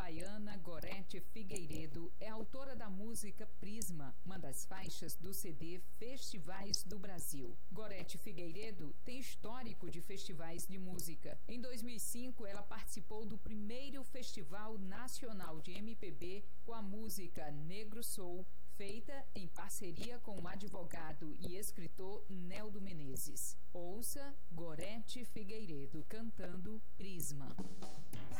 baiana Gorete Figueiredo é autora da música Prisma, uma das faixas do CD Festivais do Brasil. Gorete Figueiredo tem histórico de festivais de música. Em 2005, ela participou do primeiro Festival Nacional de MPB com a música Negro Soul, feita em parceria com o advogado e escritor Neldo Menezes. Ouça Gorete Figueiredo cantando Prisma.